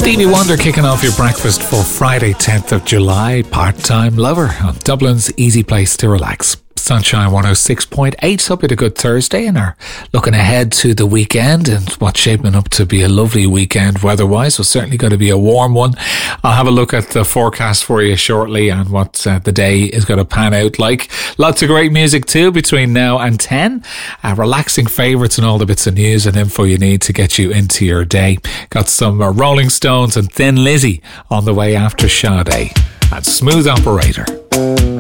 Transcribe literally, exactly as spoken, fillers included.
Stevie Wonder kicking off your breakfast for Friday, tenth of July. Part-time lover on Dublin's easy place to relax. Sunshine one oh six point eight. Hope you had a good Thursday and are looking ahead to the weekend and what's shaping up to be a lovely weekend weather-wise. So certainly going to be a warm one. I'll have a look at the forecast for you shortly and what uh, the day is going to pan out like. Lots of great music too between now and ten. Uh, relaxing favourites and all the bits of news and info you need to get you into your day. Got some uh, Rolling Stones and Thin Lizzy on the way after Sade and Smooth Operator.